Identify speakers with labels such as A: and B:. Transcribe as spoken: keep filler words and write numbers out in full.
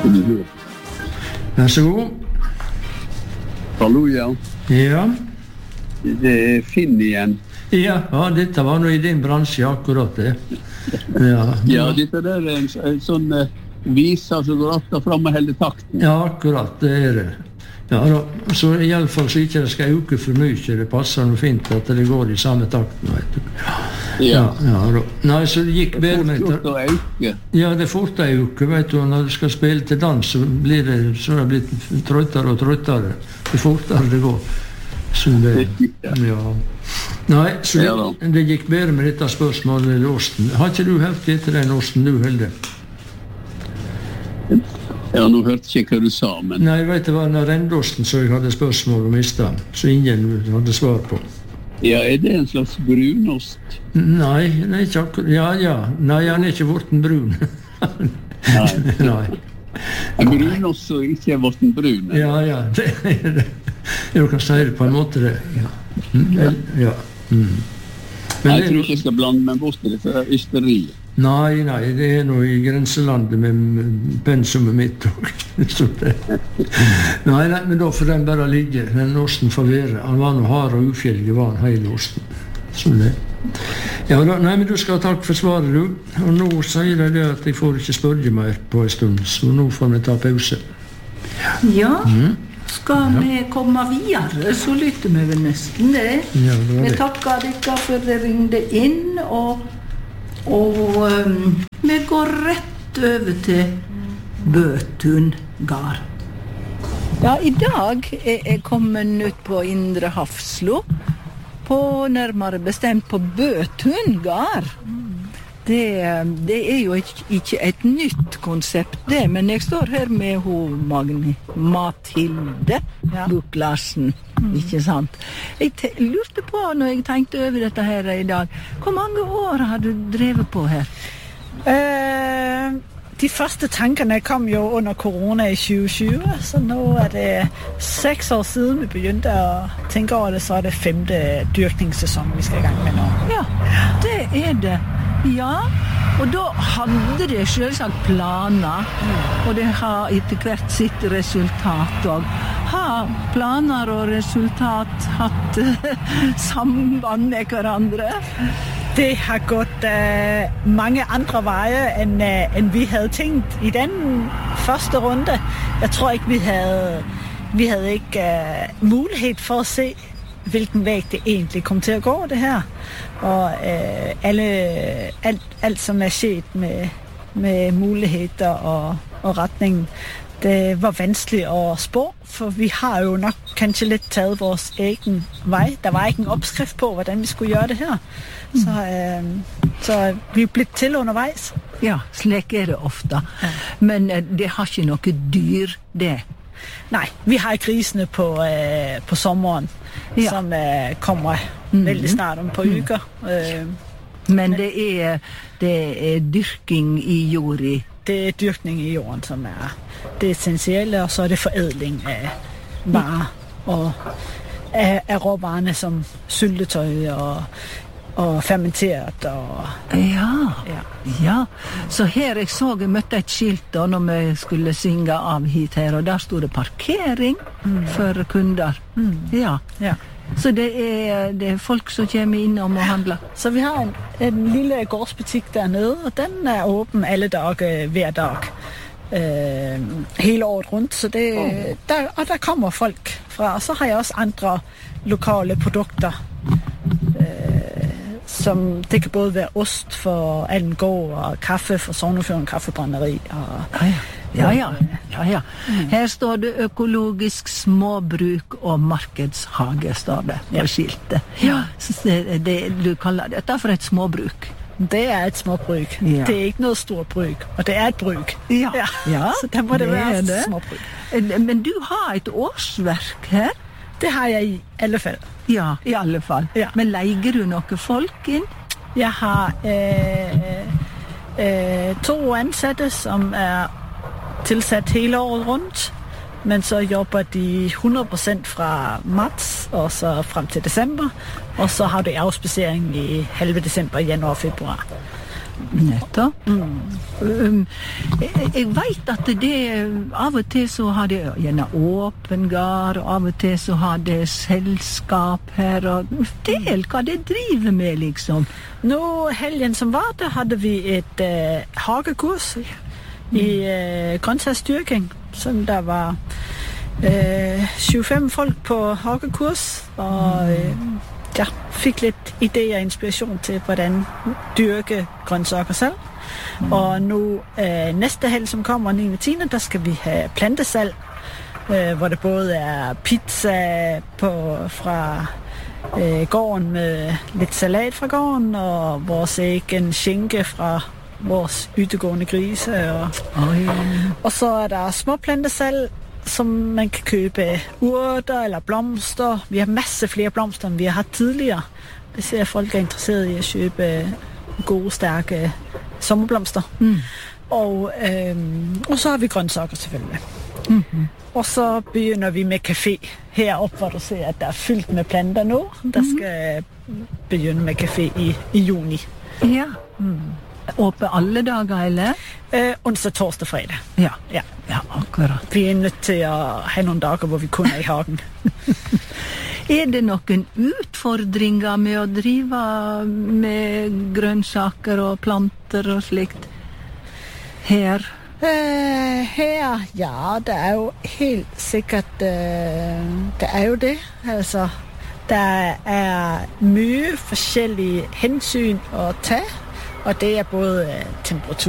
A: Vær så god.
B: Hallo, ja.
A: Ja.
B: Det er Finn igjen.
A: Ja, ja, dette var noe i din bransje akkurat det. Ja,
B: ja dette der er en, en sånn uh, viser som går akkurat frem og holder takten.
A: Ja, akkurat, det er det. Ja, da, så i alle fall så ikke det skal øke for mye, det passer noe fint at det går i samme takten, vet du. Ja, ja, da. Nei, så det gikk bedre med
B: det. Det er fort å øke.
A: Ja, det er fort å øke, vet du, og når du skal spille til dans, så blir det, så det blitt trøttere og trøttere. Det er fortere det går. Så det, ja. Nei, så det, det gikk bedre med dette spørsmålet med osten. Har ikke du hørt etter den osten du holder?
B: Ja, nå hørte ikke hva du sa, men...
A: Nei, vet du hva, den rendosten så jeg hadde spørsmål om i stedet, så ingen hadde svar på.
B: Ja, er det en slags brunost?
A: Nei, nei, ikke akkurat. Ja, ja. Nei, han er ikke vorten brun.
B: Nei.
A: Nei.
B: En brunost som ikke er vorten brun? Eller?
A: Ja, ja, det er det. Du kan si det på en måte, det. Ja. Mm. Ja. Mm. Men
B: nei, jeg tror ikke jeg skal blande meg bort til det, for det er ysteri.
A: Nei, nei, det er noe i grenselandet med pensumet mitt. Nei, nei, men da får den bare ligge. Den osten får være. Han var noe hard og ufjellig, var han hele osten. Så det. Ja, da, nei, men du skal ha takk for svaret, du. Og nå sier jeg det at jeg får ikke spørre mer på en stund, så nå får vi ta pause.
C: Ja,
A: mm.
C: Skal ja. vi komme videre, så lytter vi vel nesten det.
A: Ja, det var det.
C: Vi takker dere for det ringde inn, og Og um, vi går rett over til Bøtun gard. Ja, i dag er jeg kommet ut på Indre Hafslo, på nærmere bestemt på Bøtun gard. Det, det er jo ikke, ikke et nytt konsept det, men jeg står her med hun Magni, Mathilde ja. Buch-Larsen, mm. ikke sant? Jeg te- lurte på når jeg tenkte over dette her i dag, hvor mange år har du drevet på her?
D: Uh, de første tankerne kom jo under corona i tjue tjue, så nå er det seks år siden vi begynte å tenke over det, så er det femte dyrkningssesong vi skal i gang med nå.
C: Ja, det er det. Ja, og da hadde det selvsagt planer, og det har etter hvert sitt resultat og har planer og resultat hatt samband med hverandre?
D: Det har gått uh, mange andre veier enn, uh, enn vi hadde tenkt i den første runde. Jeg tror ikke vi hadde, vi hadde ikke uh, mulighet for å se hvilken vei det egentlig kom til å gå, det her. Og øh, alle, alt, alt som er skjedd med, med muligheter og, og retning, det var vanskelig å spå, for vi har jo nok kanskje litt taget vores egen vei. Der var ikke en oppskrift på, hvordan vi skulle gjøre det her. Så, øh, så vi er blitt til underveis.
C: Ja, slik er det ofte. Ja. Men øh, det har ikke noe dyr, det.
D: Nei, vi har grisene på, øh, på sommeren, ja. Som øh, kommer mm. veldig snart om på uker. Øh,
C: Men det er, det er dyrking i jorda?
D: Det er dyrkning i jorden som er det essensielle, og så er det foredling av varer, og av, av råvarene som syltetøy og og fermentert og
C: ja.
D: ja.
C: Ja. Så her jeg så jeg møtte et skilt da når vi skulle synge av hit her, og der stod det parkering mm. for kunder.
D: Mm.
C: Ja.
D: Ja.
C: Så det er, det er folk som kommer innom og handler.
D: Så vi har en, en lille gårdsbutikk der nede, og den er åpen alle dager hver dag. Øh, hele året rundt, så det, oh. der, og der kommer folk fra. Og så har jeg også andre lokale produkter. Som det kan både være ost for Almengård og kaffe for Sognefjorden kaffebrenneri. Og,
C: ja, ja. Ja, ja, ja. Her står det økologisk småbruk og markedshage, står det på skiltet. Ja. Det, det, du kaller dette for et småbruk.
D: Det er et småbruk. Ja. Det er ikke noe stort bruk, og det er et bruk.
C: Ja, ja. Ja,
D: så det må det, det være
C: det.
D: Småbruk.
C: Men du har et årsverk her?
D: Det har jeg i alle fall.
C: Ja, i alle fall.
D: Ja.
C: Men leier du noen folk inn?
D: Jeg har øh, øh, to ansatte som er tilsatt hele året rundt, men så jobber de hundre prosent fra mars og så frem til desember, og så har de avspasering i halve desember, januar, februar.
C: Nettopp. Mm. Um, jeg, jeg vet at det av og til så har det gjerne åpen gard, og av og til så har det selskap her, og del hva det driver med, liksom.
D: Nå, helgen som var, der hadde vi et uh, hagekurs i uh, grøntsagsdyrking, så der var uh, syvogfem folk på hagekurs, og uh, ja, fik lidt idéer og inspiration til, hvordan dyrke grøntsager selv. Mm. Og nu øh, næste helg, som kommer niende tiende, der skal vi have plantesalg, øh, hvor det både er pizza på, fra øh, gården med lidt salat fra gården, og vores egen skinke fra vores yttegående grise. Og,
C: oh, ja.
D: og så er der små plantesalg, som man kan købe urter eller blomster. Vi har masse flere blomster, end vi har haft tidligere. Det ser, at folk er interesseret i at købe gode, stærke sommerblomster. Mm. Og, øhm, og så har vi grøntsager selvfølgelig. Mm-hmm. Og så begynder vi med café heroppe, hvor du ser, at der er fyldt med planter nu. Der skal begynde med café i, i juni.
C: Ja. Mm. Åpne alle dager, eller?
D: Øh, onsdag, torsdag, fredag.
C: Ja.
D: Ja.
C: Ja, akkurat.
D: Vi er nødt til at have nogle dager, hvor vi kun er i hagen.
C: Er det noen utfordringer med å drive med grønnsaker og planter og slikt her?
D: Uh, her, ja, der er jo helt sikkert, uh, der er jo det. Altså, der er mye forskellige hensyn at tage, og det er både uh, temperatur,